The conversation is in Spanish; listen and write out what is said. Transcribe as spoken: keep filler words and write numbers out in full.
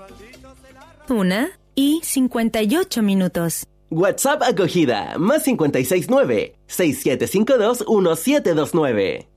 Una y cincuenta y ocho minutos. WhatsApp acogida, más cincuenta y seis nueve, seis siete cinco dos, uno siete dos nueve.